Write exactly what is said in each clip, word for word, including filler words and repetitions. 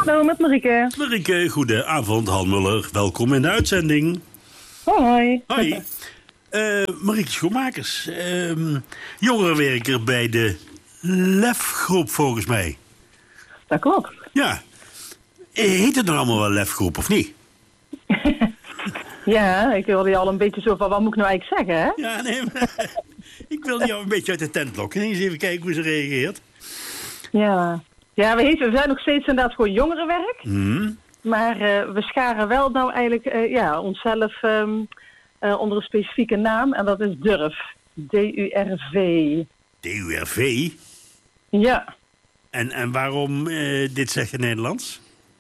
Hallo, met Marieke. Marieke, goedenavond. Han Muller, welkom in de uitzending. Hoi. Hoi. Uh, Marieke Schoenmakers, uh, jongerenwerker bij de Lefgroep volgens mij. Dat klopt. Ja. Heet het nog allemaal wel Lefgroep of niet? Ja, ik wilde je al een beetje zo van, wat moet ik nou eigenlijk zeggen, hè? Ja, nee, maar, ik wilde jou een beetje uit de tent lokken. Eens even kijken hoe ze reageert. Ja, ja we, heten, we zijn nog steeds inderdaad gewoon jongerenwerk. Hmm. Maar uh, we scharen wel nou eigenlijk uh, ja, onszelf um, uh, onder een specifieke naam. En dat is Durf. D U R V. D U R V? Ja. En, en waarom uh, dit zeg je Nederlands?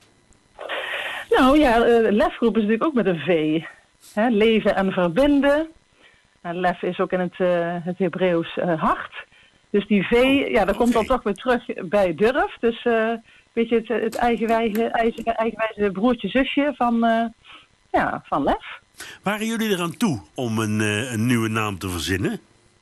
Nou ja, uh, Lefgroep is natuurlijk ook met een V. Hè, leven en verbinden. En lef is ook in het, uh, het Hebreeuws uh, hart. Dus die V, oh, ja, dat okay. komt dan toch weer terug bij Durf. Dus uh, weet je, het, het eigenwijze, eigenwijze broertje, zusje van, uh, ja, van Lef. Waren jullie eraan toe om een, uh, een nieuwe naam te verzinnen?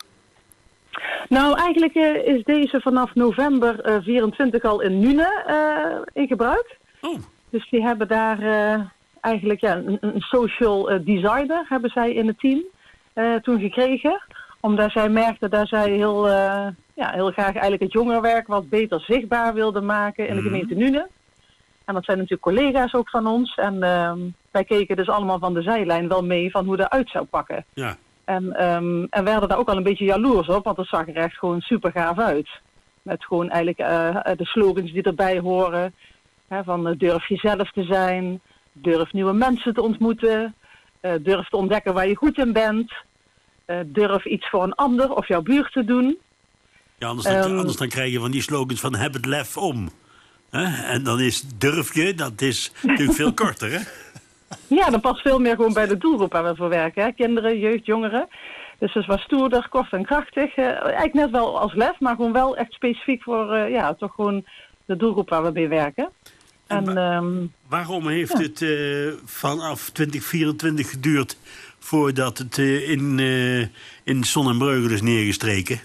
Nou, eigenlijk uh, is deze vanaf november uh, vierentwintig al in Nune uh, in gebruik. Oh. Dus die hebben daar uh, eigenlijk ja, een, een social uh, designer hebben zij in het team uh, toen gekregen. Omdat zij merkten dat zij heel, uh, ja, heel graag eigenlijk het jongerenwerk wat beter zichtbaar wilden maken in de gemeente Nune. En dat zijn natuurlijk collega's ook van ons. En uh, wij keken dus allemaal van de zijlijn wel mee van hoe dat uit zou pakken. Ja. En, um, en werden daar ook al een beetje jaloers op, want dat zag er echt gewoon super gaaf uit. Met gewoon eigenlijk uh, de slogans die erbij horen. Hè, van uh, durf jezelf te zijn, durf nieuwe mensen te ontmoeten, uh, durf te ontdekken waar je goed in bent, uh, durf iets voor een ander of jouw buurt te doen. Ja, anders dan, um, anders dan krijg je van die slogans van heb het lef om. Hè? En dan is durf je, dat is natuurlijk veel korter, hè? Ja, dat past veel meer gewoon bij de doelgroep waar we voor werken. Hè? Kinderen, jeugd, jongeren. Dus dat is wat stoerder, kort en krachtig. Uh, eigenlijk net wel als lef, maar gewoon wel echt specifiek voor uh, ja, toch gewoon de doelgroep waar we mee werken. En, en wa- um, waarom heeft ja. het uh, vanaf twintig vierentwintig geduurd voordat het uh, in, uh, in Zonnebreugel is neergestreken?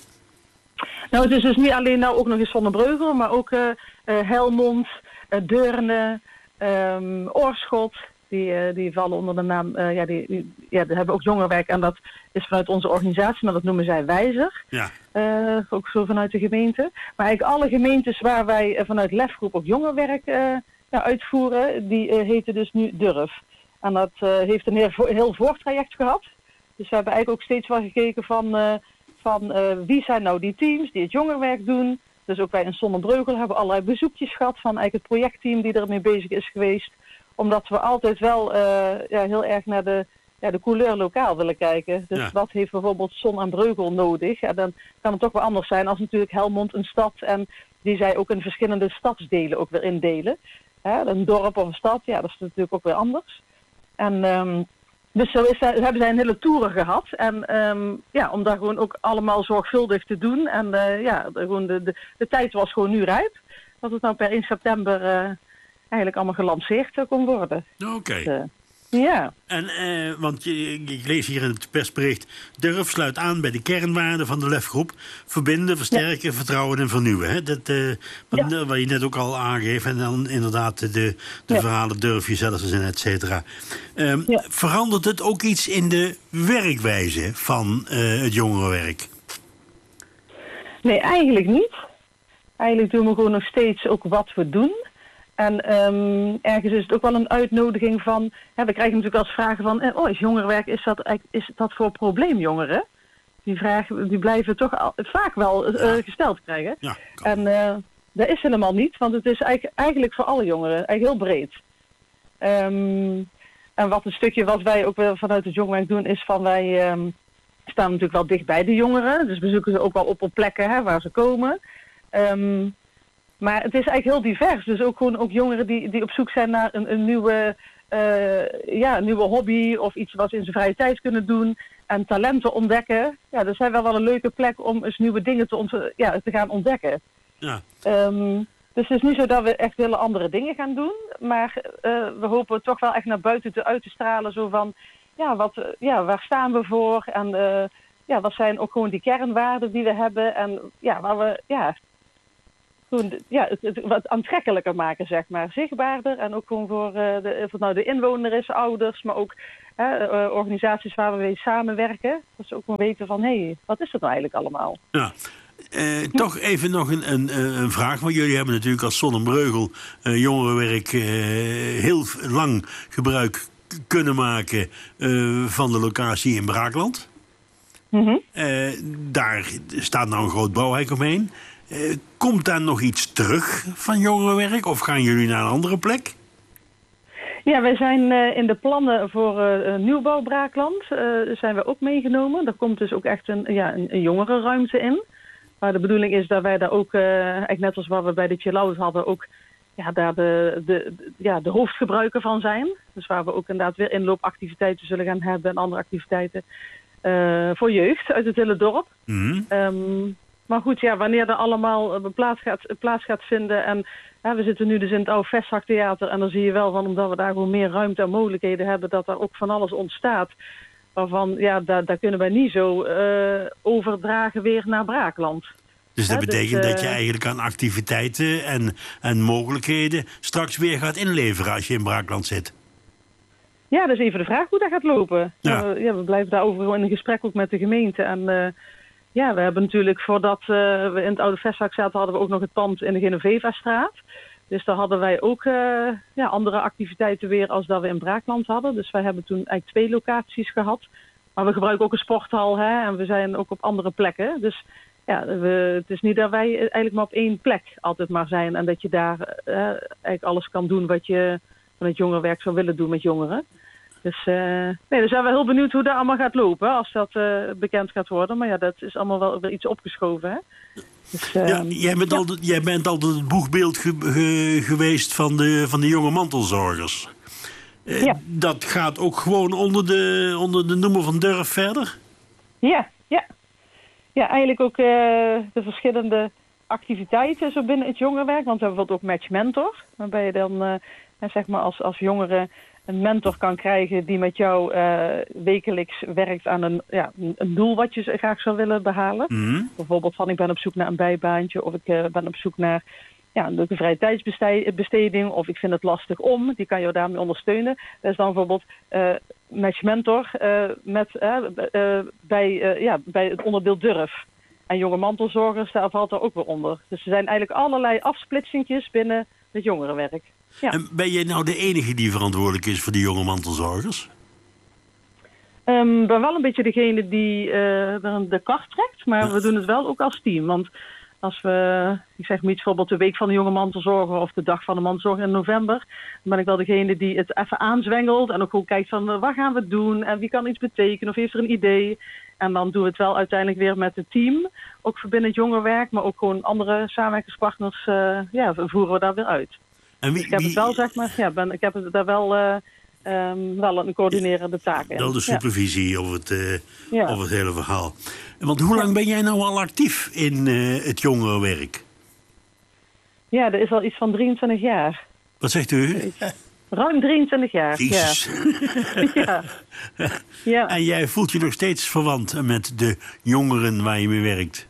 Nou, het is dus niet alleen nou ook nog eens Zonnebreugel, maar ook uh, uh, Helmond, uh, Deurne, um, Oorschot. Die, uh, die vallen onder de naam, uh, ja, die, die, ja, die hebben ook jongerenwerk en dat is vanuit onze organisatie, maar dat noemen zij Wijzer. Ja. Uh, ook zo vanuit de gemeente. Maar eigenlijk alle gemeentes waar wij uh, vanuit Lefgroep ook jongerenwerk uh, ja, uitvoeren, die uh, heten dus nu Durf. En dat uh, heeft een heel, heel voortraject gehad. Dus we hebben eigenlijk ook steeds wel gekeken van, uh, van uh, wie zijn nou die teams die het jongerenwerk doen. Dus ook wij in Zonnebreugel hebben allerlei bezoekjes gehad van eigenlijk het projectteam die ermee bezig is geweest. Omdat we altijd wel uh, ja, heel erg naar de, ja, de couleur lokaal willen kijken. Dus ja. Wat heeft bijvoorbeeld Zon en Breugel nodig? Ja, dan kan het toch wel anders zijn als natuurlijk Helmond een stad. En die zij ook in verschillende stadsdelen ook weer indelen. Hè, een dorp of een stad, ja, dat is natuurlijk ook weer anders. En um, dus zo is, hebben zij een hele tour gehad. En um, ja, om dat gewoon ook allemaal zorgvuldig te doen. En uh, ja, de, gewoon de, de, de tijd was gewoon nu rijp. Dat het nou per één september... Uh, eigenlijk allemaal gelanceerd uh, kon worden. Oké. Okay. Dus, uh, ja. En, uh, want je, ik lees hier in het persbericht... Durf sluit aan bij de kernwaarden van de Lefgroep. Verbinden, versterken, ja. vertrouwen en vernieuwen. Hè? Dat, uh, wat, ja. wat je net ook al aangeeft. En dan inderdaad de, de ja. verhalen durf jezelf te zijn, et cetera. Um, ja. Verandert het ook iets in de werkwijze van uh, het jongerenwerk? Nee, eigenlijk niet. Eigenlijk doen we gewoon nog steeds ook wat we doen... En um, ergens is het ook wel een uitnodiging van... Hè, we krijgen natuurlijk wel eens vragen van... Oh, is jongerenwerk, is dat, is dat voor probleemjongeren? Die vragen die blijven toch al, vaak wel uh, ja. gesteld krijgen. Ja, en uh, dat is helemaal niet, want het is eigenlijk, eigenlijk voor alle jongeren. Eigenlijk heel breed. Um, en wat een stukje wat wij ook wel vanuit het jongerenwerk doen... is van wij um, staan natuurlijk wel dicht bij de jongeren. Dus we zoeken ze ook wel op op plekken hè, waar ze komen... Um, Maar het is eigenlijk heel divers. Dus ook gewoon ook jongeren die, die op zoek zijn naar een, een, nieuwe, uh, ja, een nieuwe hobby of iets wat ze in zijn vrije tijd kunnen doen. En talenten ontdekken. Ja, dat zijn wel wel een leuke plek om eens nieuwe dingen te, ont- ja, te gaan ontdekken. Ja. Um, dus het is niet zo dat we echt hele andere dingen gaan doen. Maar uh, we hopen toch wel echt naar buiten te uit te stralen. Zo van, ja, wat, ja waar staan we voor? En uh, ja, wat zijn ook gewoon die kernwaarden die we hebben. En ja, waar we... Ja, Toen, ja, het, het wat aantrekkelijker maken, zeg maar. Zichtbaarder en ook gewoon voor uh, de, of het nou de inwoner is, ouders, maar ook uh, uh, organisaties waar we mee samenwerken. Dat ze ook gewoon weten van, hé, hey, wat is het nou eigenlijk allemaal? Ja. Uh, toch even nog een, een, een vraag. Want jullie hebben natuurlijk als Zonnebreugel uh, jongerenwerk uh, heel lang gebruik kunnen maken uh, van de locatie in Braakland. Mm-hmm. Uh, daar staat nou een groot bouwhek omheen. Uh, komt daar nog iets terug van jongerenwerk? Of gaan jullie naar een andere plek? Ja, wij zijn uh, in de plannen voor uh, nieuwbouw Braakland uh, zijn we ook meegenomen. Er komt dus ook echt een, ja, een, een jongerenruimte in. Maar de bedoeling is dat wij daar ook, uh, eigenlijk net als wat we bij de chill-out hadden, ook ja, daar de, de, de, ja, de hoofdgebruiker van zijn. Dus waar we ook inderdaad weer inloopactiviteiten zullen gaan hebben en andere activiteiten uh, voor jeugd uit het hele dorp. Mm-hmm. Um, maar goed, ja, wanneer er allemaal plaats gaat, plaats gaat vinden en ja, we zitten nu dus in het oude Vestzaktheater en dan zie je wel van, omdat we daar gewoon meer ruimte en mogelijkheden hebben, dat daar ook van alles ontstaat. Waarvan, ja, daar, daar kunnen wij niet zo uh, overdragen weer naar Braakland. Dus dat He, betekent dus, uh, dat je eigenlijk aan activiteiten en, en mogelijkheden straks weer gaat inleveren als je in Braakland zit? Ja, dat is even de vraag hoe dat gaat lopen. Ja. Uh, ja, we blijven daarover gewoon in gesprek ook met de gemeente. En uh, ja, we hebben natuurlijk voordat uh, we in het oude Vestzak zaten, hadden we ook nog het pand in de Genoveva-straat. Dus daar hadden wij ook uh, ja, andere activiteiten weer als dat we in Braakland hadden. Dus wij hebben toen eigenlijk twee locaties gehad. Maar we gebruiken ook een sporthal, hè, en we zijn ook op andere plekken. Dus ja, we, het is niet dat wij eigenlijk maar op één plek altijd maar zijn. En dat je daar uh, eigenlijk alles kan doen wat je van het jongerenwerk zou willen doen met jongeren. Dus, uh, nee, dus zijn we heel benieuwd hoe dat allemaal gaat lopen als dat uh, bekend gaat worden. Maar ja, dat is allemaal wel weer iets opgeschoven, hè. Dus, uh, ja, jij bent, ja. altijd, jij bent altijd het boegbeeld ge, ge, geweest van de, van de jonge mantelzorgers. Uh, ja. Dat gaat ook gewoon onder de, onder de noemer van Durf verder? Ja, ja. Ja, eigenlijk ook uh, de verschillende activiteiten zo binnen het jongerenwerk. Want we hebben bijvoorbeeld ook Match Mentor. Waarbij je dan uh, zeg maar als, als jongere een mentor kan krijgen die met jou uh, wekelijks werkt aan een, ja, een doel wat je graag zou willen behalen. Mm-hmm. Bijvoorbeeld van ik ben op zoek naar een bijbaantje of ik uh, ben op zoek naar ja, een leuke vrije tijdsbesteding of ik vind het lastig om. Die kan je daarmee ondersteunen. Dat is dan bijvoorbeeld uh, Match Mentor uh, met, uh, uh, bij, uh, ja, bij het onderdeel Durf. En jonge mantelzorgers, daar valt er ook weer onder. Dus er zijn eigenlijk allerlei afsplitsingjes binnen het jongerenwerk. Ja. En ben jij nou de enige die verantwoordelijk is voor die jonge mantelzorgers? Um, ik ben wel een beetje degene die uh, de kar trekt, maar ja. We doen het wel ook als team. Want als we, ik zeg maar iets, bijvoorbeeld de week van de jonge mantelzorger of de dag van de mantelzorger in november, dan ben ik wel degene die het even aanzwengelt en ook gewoon kijkt van uh, wat gaan we doen en wie kan iets betekenen of heeft er een idee. En dan doen we het wel uiteindelijk weer met het team, ook voor binnen het jongerenwerk, maar ook gewoon andere samenwerkingspartners uh, ja, voeren we daar weer uit. En wie, dus ik heb wie... het wel, zeg maar, ja, ben, ik heb het daar wel, uh, um, wel een coördinerende taak in. Wel de supervisie ja. over, het, uh, ja. over het hele verhaal. Want hoe lang ben jij nou al actief in uh, het jongerenwerk? Ja, dat is al iets van drieëntwintig jaar. Wat zegt u? Ruim drieëntwintig jaar. Jezus. Ja. ja. ja. En jij voelt je nog steeds verwant met de jongeren waar je mee werkt?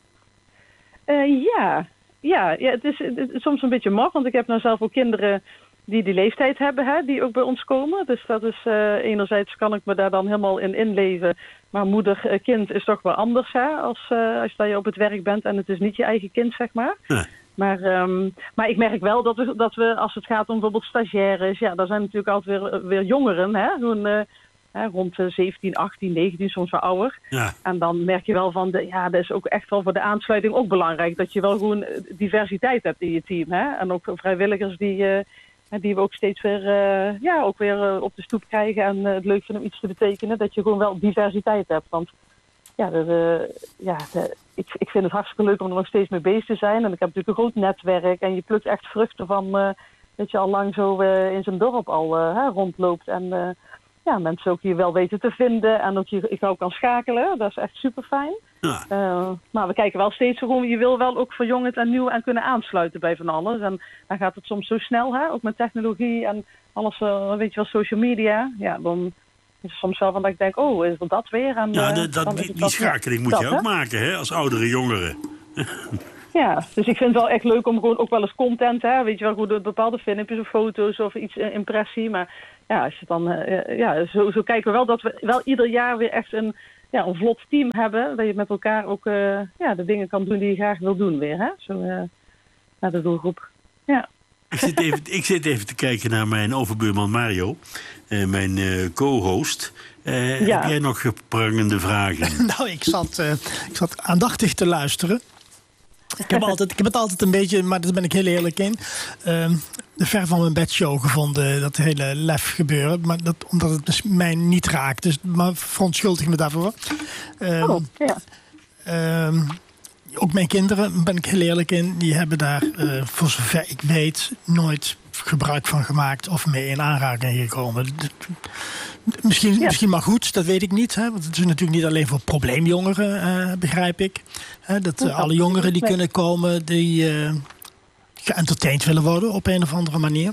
Uh, ja. Ja, ja het, is, het is soms een beetje maf, want ik heb nou zelf ook kinderen die die leeftijd hebben, hè, die ook bij ons komen. Dus dat is uh, enerzijds kan ik me daar dan helemaal in inleven. Maar moeder-kind is toch wel anders, hè, als, uh, als dat je op het werk bent en het is niet je eigen kind, zeg maar. Ja. Maar, um, maar ik merk wel dat we, dat we, als het gaat om bijvoorbeeld stagiaires, ja, daar zijn natuurlijk altijd weer, weer jongeren, hè, zo'n, uh, hè, rond uh, zeventien, achttien, negentien, soms wel ouder. Ja. En dan merk je wel van, de, ja, dat is ook echt wel voor de aansluiting ook belangrijk, dat je wel gewoon diversiteit hebt in je team, hè. En ook vrijwilligers die, uh, die we ook steeds weer, uh, ja, ook weer uh, op de stoep krijgen en uh, het leuk vinden om iets te betekenen, dat je gewoon wel diversiteit hebt, want ja, de, de, ja de, ik, ik vind het hartstikke leuk om er nog steeds mee bezig te zijn. En ik heb natuurlijk een groot netwerk. En je plukt echt vruchten van uh, dat je al lang zo uh, in zijn dorp al uh, hè, rondloopt. En uh, ja, mensen ook hier wel weten te vinden. En ook je, je ook kan schakelen. Dat is echt super fijn. Ja. Uh, maar we kijken wel steeds gewoon. Je wil wel ook verjongend en nieuw en kunnen aansluiten bij van alles. En dan gaat het soms zo snel, hè, ook met technologie en alles, uh, weet je wel, social media. Ja, dan is het soms wel van dat ik denk, oh, is er dat weer? En, ja, uh, de, dat, die, die schakeling moet dat, je ook hè? maken, hè, als oudere jongeren. Ja, dus ik vind het wel echt leuk om gewoon ook wel eens content, hè, weet je wel, goed, bepaalde filmpjes of foto's of iets, uh, impressie. Maar ja, als je dan, uh, ja, zo, zo kijken we wel dat we wel ieder jaar weer echt een, ja, een vlot team hebben. Dat je met elkaar ook uh, ja, de dingen kan doen die je graag wil doen weer, hè, zo uh, naar de doelgroep. Ja. Ik zit, even, ik zit even te kijken naar mijn overbuurman Mario, uh, mijn uh, co-host. Uh, ja. Heb jij nog prangende vragen? Nou, ik zat, uh, ik zat aandachtig te luisteren. Ik heb, altijd, ik heb het altijd een beetje, maar daar ben ik heel eerlijk in, uh, de ver van mijn bedshow gevonden, dat hele lef gebeuren. Maar dat, omdat het dus mij niet raakt. Dus, maar verontschuldig me daarvoor. Uh, oh, ja. Uh, ook mijn kinderen, ben ik heel eerlijk in, die hebben daar, uh, voor zover ik weet, nooit gebruik van gemaakt of mee in aanraking gekomen. Misschien, ja. misschien maar goed, dat weet ik niet. Hè? Want het is natuurlijk niet alleen voor probleemjongeren, uh, begrijp ik. Hè? Dat uh, alle jongeren die kunnen komen, die uh, geëntertained willen worden op een of andere manier.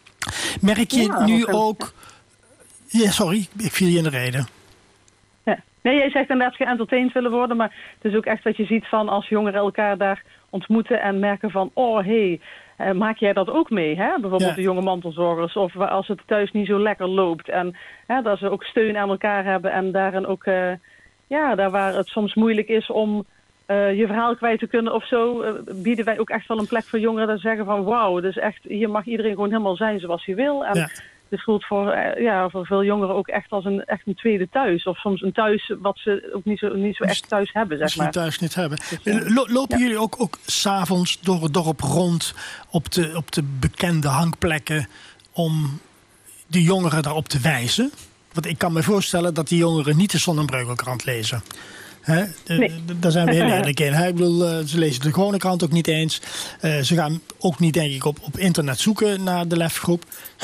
Merk je ja, nu ook... Ja, sorry, ik viel je in de reden. Ja. Nee, jij zegt inderdaad geëntertained willen worden, maar het is ook echt wat je ziet van als jongeren elkaar daar ontmoeten en merken van, oh hé, hey, uh, maak jij dat ook mee? Hè? Bijvoorbeeld ja. de jonge mantelzorgers of als het thuis niet zo lekker loopt. En hè, dat ze ook steun aan elkaar hebben en daarin ook, uh, ja, daar waar het soms moeilijk is om uh, je verhaal kwijt te kunnen of zo, uh, bieden wij ook echt wel een plek voor jongeren dat zeggen van, wauw, dus echt, hier mag iedereen gewoon helemaal zijn zoals hij wil. En ja. Het voelt voor, uh, ja, voor veel jongeren ook echt als een, echt een tweede thuis. Of soms een thuis wat ze ook niet zo, niet zo echt thuis hebben, zeg maar. thuis niet hebben. Lopen ja. jullie ook, ook 's avonds door het dorp rond op de, op de bekende hangplekken om de jongeren daarop te wijzen? Want ik kan me voorstellen dat die jongeren niet de Sonnenbreukelkrant lezen. He, nee. Daar zijn we heel eerlijk in. He, ik bedoel, uh, ze lezen de gewone krant ook niet eens. Uh, ze gaan ook niet, denk ik, op, op internet zoeken naar de lefgroep.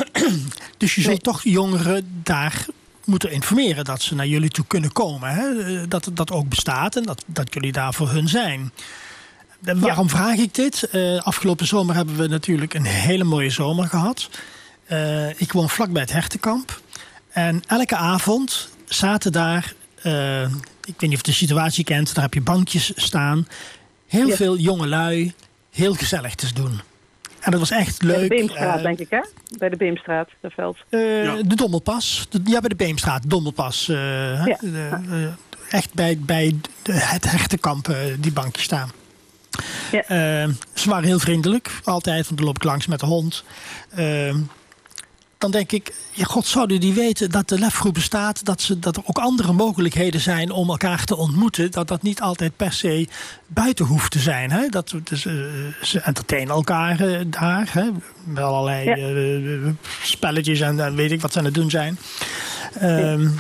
Dus je zult nee. toch jongeren daar moeten informeren dat ze naar jullie toe kunnen komen. Hè? Dat dat ook bestaat en dat, dat jullie daar voor hun zijn. En waarom ja. vraag ik dit? Uh, afgelopen zomer hebben we natuurlijk een hele mooie zomer gehad. Uh, ik woon vlakbij het Hertenkamp. En elke avond zaten daar... Uh, ik weet niet of je de situatie kent, daar heb je bankjes staan. Heel ja. veel jongelui, heel gezellig te doen. En dat was echt leuk. Bij de Beemstraat, uh, denk ik, hè? Bij de Beemstraat, dat veld. Uh, ja. De Dommelpas. De, ja, bij de Beemstraat, Dommelpas. Uh, ja. de, uh, echt bij, bij de, het Hertenkamp, uh, die bankjes staan. Ja. Uh, ze waren heel vriendelijk, altijd, want dan loop ik langs met de hond. Uh, Dan denk ik, ja, god, zouden die weten dat de lefgroep bestaat, dat, ze, dat er ook andere mogelijkheden zijn om elkaar te ontmoeten, dat dat niet altijd per se buiten hoeft te zijn. Hè? Dat, dus, uh, ze entertainen elkaar uh, daar, hè? Met allerlei ja. uh, spelletjes en uh, weet ik wat ze aan het doen zijn. Uh, ja.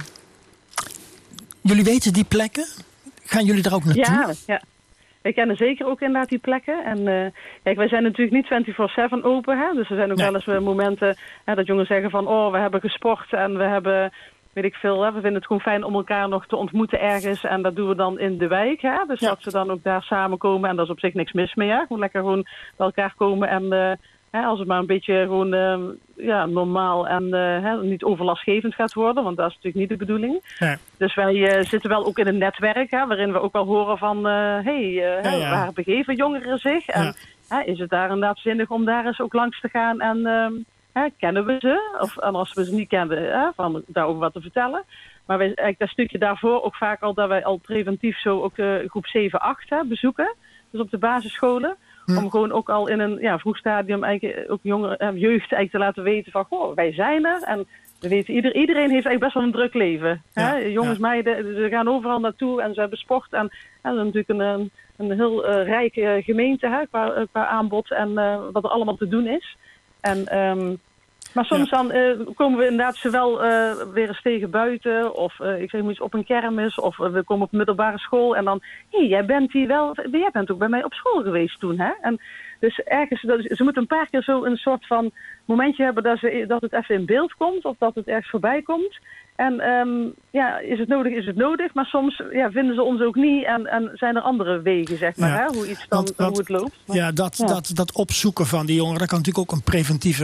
Jullie weten die plekken? Gaan jullie daar ook naartoe? Ja, ja. We kennen zeker ook inderdaad die plekken. En uh, kijk, wij zijn natuurlijk niet vierentwintig zeven open. Hè? Dus er zijn ook nee. wel eens uh, momenten hè, dat jongens zeggen van, oh, we hebben gesport en we hebben, weet ik veel, hè, we vinden het gewoon fijn om elkaar nog te ontmoeten ergens. En dat doen we dan in de wijk. Hè? Dus ja. dat ze dan ook daar samenkomen. En daar is op zich niks mis mee. Hè? Gewoon lekker gewoon bij elkaar komen en uh, hè, als het maar een beetje gewoon uh, ja, normaal en uh, hè, niet overlastgevend gaat worden. Want dat is natuurlijk niet de bedoeling. Ja. Dus wij uh, zitten wel ook in een netwerk, hè, waarin we ook wel horen van, hé, uh, hey, uh, ja, ja. waar begeven jongeren zich? En ja. hè, is het daar inderdaad zinnig om daar eens ook langs te gaan en uh, hè, kennen we ze? Of en als we ze niet kennen, hè, van daarover wat te vertellen. Maar wij, eigenlijk dat stukje daarvoor ook vaak al dat wij al preventief zo ook uh, groep zeven, acht hè, bezoeken. Dus op de basisscholen. Hm. Om gewoon ook al in een ja, vroeg stadium eigenlijk ook jongeren, uh, jeugd eigenlijk te laten weten van, goh, wij zijn er. En we weten, ieder, iedereen heeft eigenlijk best wel een druk leven. Ja, hè? Jongens, ja. meiden, ze gaan overal naartoe en ze hebben sport. En ja, dat is natuurlijk een, een, een heel uh, rijke gemeente hè, qua, uh, qua aanbod en uh, wat er allemaal te doen is. En, um, maar soms ja. dan uh, komen we inderdaad zowel uh, weer eens tegen buiten of uh, ik zeg maar iets op een kermis of uh, we komen op middelbare school en dan, hé, hey, jij bent hier wel, jij bent ook bij mij op school geweest toen, hè? En dus ergens, ze moeten een paar keer zo een soort van momentje hebben dat, ze, dat het even in beeld komt of dat het ergens voorbij komt. En um, ja, is het nodig, is het nodig, maar soms ja, vinden ze ons ook niet en, en zijn er andere wegen, zeg maar, ja. hè? Hoe iets dan, want, want, hoe het loopt. Maar, ja, dat, ja. Dat, dat opzoeken van die jongeren, dat kan natuurlijk ook een preventieve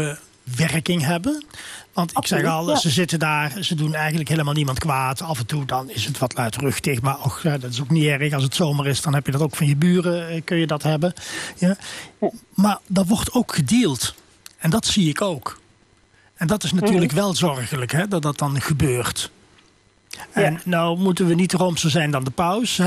werking hebben. Want ik Absoluut, zeg al, ja. ze zitten daar, ze doen eigenlijk helemaal niemand kwaad. Af en toe dan is het wat luidruchtig, maar och, ja, dat is ook niet erg. Als het zomer is, dan heb je dat ook van je buren, eh, kun je dat hebben. Ja. Maar dat wordt ook gedeeld. En dat zie ik ook. En dat is natuurlijk wel zorgelijk, hè, dat dat dan gebeurt. En Ja. nou moeten we niet romser zijn dan de paus.